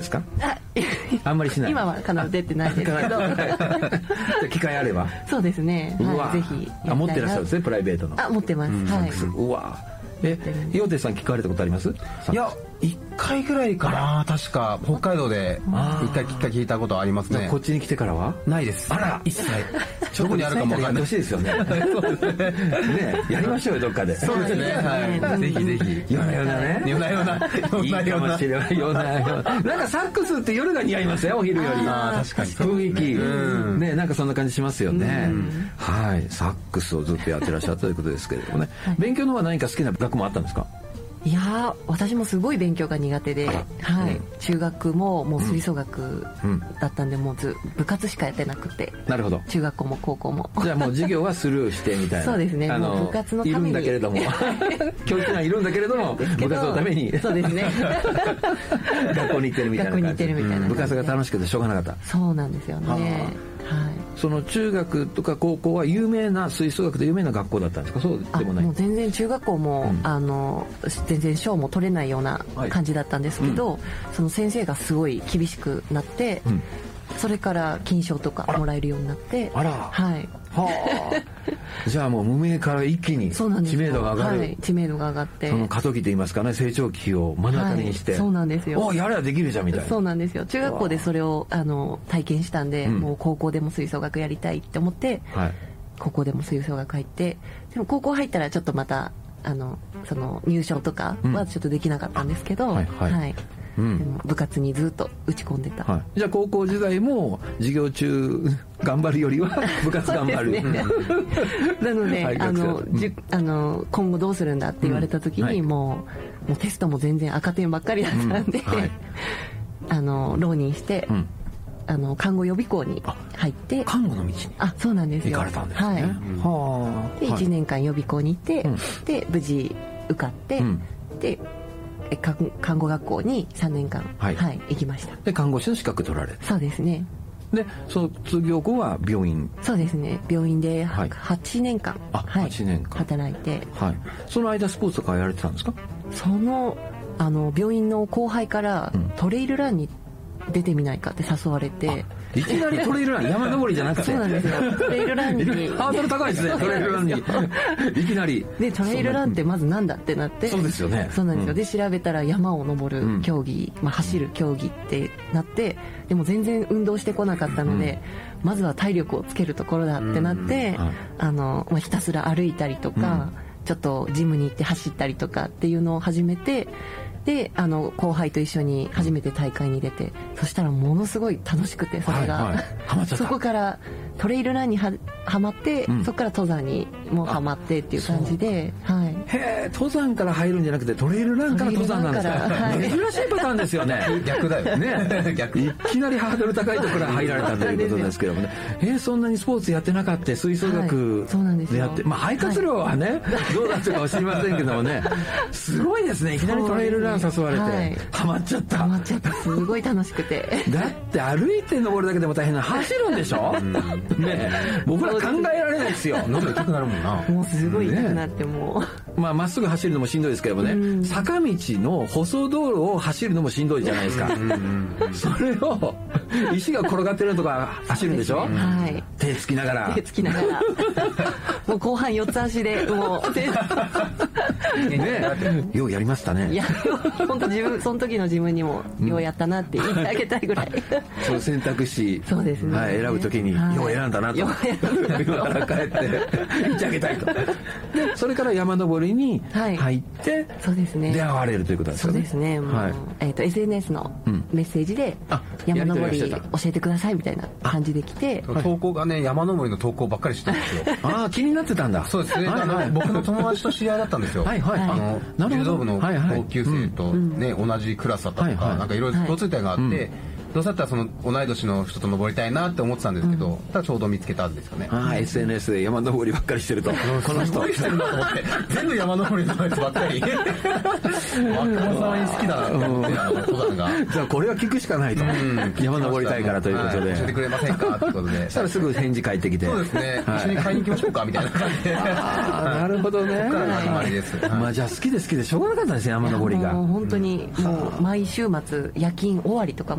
ますか？あんまりしない。 今は出てないですけど機会あれば。 そうですね、はい、ぜひ持ってらっしゃるんですね、プライベートの。 持ってます、はい。 うわ、ヨテさん聞かれたことあります？ いや、1回ぐらいかな。確か北海道で1回聞いたことありますね。 こっちに来てからはないです。 あら、 一切どこにあるかも分かんない。 欲しいですよね。ね、やりましょうよ、どっかで。 そうですね、はい、ぜひぜひ。 夜な夜なね、 夜な夜ないいかもしれない。夜な夜な、なんかサックスって夜が似合いますよ、お昼より。 確かに雰囲気ね、なんかそんな感じしますよね。はい、サックスをずっとやってらっしゃったということですけれどもね。勉強の方は何か好きな学もあったんですか？ いや、私もすごい勉強が苦手で、はい、中学ももう吹奏楽だったんで、もう部活しかやってなくて。なるほど。中学校も高校も。 じゃあもう授業はスルーしてみたいな。 そうですね、もう部活のためにいるんだけれども教室にはいるんだけれども部活のために。 そうですね学校に行ってるみたいな。 学校に行ってるみたいな。 部活が楽しくてしょうがなかった。 そうなんですよね。はい。 その中学とか高校は有名な吹奏楽で有名な学校だったんですか？そうでもない。 もう全然中学校も、全然賞も取れないような感じだったんですけど、その先生がすごい厳しくなって、それから金賞とかもらえるようになって。 あら、 はい。 はあ、じゃあもう無名から一気に知名度が上がる。 はい、知名度が上がって、 その過渡期といいますかね、成長期を目の当たりにして、 そうなんですよ。 やればできるじゃんみたいな。 そうなんですよ。中学校でそれを体験したんで、もう高校でも吹奏楽やりたいって思って、高校でも吹奏楽入って、でも高校入ったらちょっとまたその入賞とかはちょっとできなかったんですけど、はい。でも部活にずっと打ち込んでた。 じゃあ高校時代も授業中頑張るよりは部活頑張る。 なので今後どうするんだって言われた時に、もうテストも全然赤点ばっかりだったんで、浪人して。看護予備校に入って。 看護の道にそうなんですよ。 行かれたんですね。 で1年間予備校に行って、で無事受かって、で看護学校に3年間行きました。 で看護師の資格取られた。 そうですね。 で卒業後は病院。 そうですね、病院で8年間 8年間働いて。 その間スポーツとかやられてたんですか？ その病院の後輩からトレイルランに出てみないかって誘われて。 いきなりトレイルラン、山登りじゃなくて。 そうなんですよ。トレイルランにハードル高いですね、トレイルランにいきなり。 でトレイルランってまずなんだってなって。 そうですよね。 そうなんですよ。で調べたら山を登る競技、走る競技ってなって、でも全然運動してこなかったので、まずは体力をつけるところだってなって、ひたすら歩いたりとか、ちょっとジムに行って走ったりとかっていうのを始めて、で後輩と一緒に初めて大会に出て、そしたらものすごい楽しくて、それが、そこからトレイルランにはまって、そこから登山にもはまってっていう感じで。 登山から入るんじゃなくてトレイルランから登山なんですか？珍しいパターンですよね。 逆だよね。 いきなりハードル高いところから入られたということですけどもね。そんなにスポーツやってなかった吹奏楽でやって、肺活量はねどうだったかは知りませんけどもね、すごいですね。いきなりトレイルラン誘われてハマっちゃった。 すごい楽しくて。 だって歩いて登るだけでも大変な、走るんでしょ。僕ら考えられないですよ。 喉痛くなるもんな。 もうすごい痛くなってもう。 まっすぐ走るのもしんどいですけどもね、坂道の舗装道路を走るのもしんどいじゃないですか。それを石が転がってるとか走るんでしょ。手つきながら。もう後半4つ足でもうようやりましたね。 いや本当その時の自分にもようやったなって言ってあげたいぐらい。 その選択肢選ぶ時によう選んだなと。今から帰って言ってあげたいと。それから山登りに入って出会われるということですよね。 そうですね。SNS のメッセージで山登り教えてくださいみたいな感じで来て、 投稿がね、山登りの投稿ばっかりしてたんですよ。 気になってたんだ。 そうですね。僕の友達と知り合いだったんですよ。柔道部の同級生とね、同じクラスだったとか、なんかいろいろ共通点があって、どうせだったらその同い年の人と登りたいなって思ってたんですけど、ただちょうど見つけたんですよね。 SNS で山登りばっかりしてると、 この人してるなと思って、全部山登りのやつばっかり。若者さんに好きだなって思って、登山が。 じゃあこれは聞くしかないと。山登りたいからということで。 教えてくれませんかってことで。 そしたらすぐ返事返ってきて。 そうですね。一緒に買いに行きましょうかみたいな感じで。 なるほどね。 ここから始まりです。 じゃあ好きでしょうがなかったですね、山登りが。 もう本当にもう毎週末夜勤終わりとか